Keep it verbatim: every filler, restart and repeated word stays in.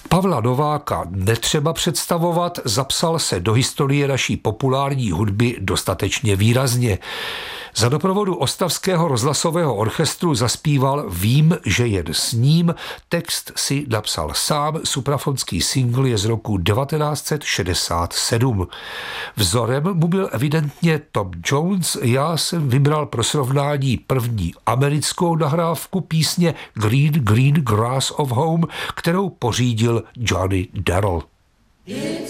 Pavla Nováka netřeba představovat, zapsal se do historie naší populární hudby dostatečně výrazně. Za doprovodu Ostravského rozhlasového orchestru zaspíval Vím, že jen s ním, text si napsal sám, suprafonský singl je z roku devatenáct set šedesát sedm. Vzorem mu byl evidentně Tom Jones, já jsem vybral pro srovnání první americkou nahrávku písně Green Green Grass of Home, kterou pořídil Johnny Darrell.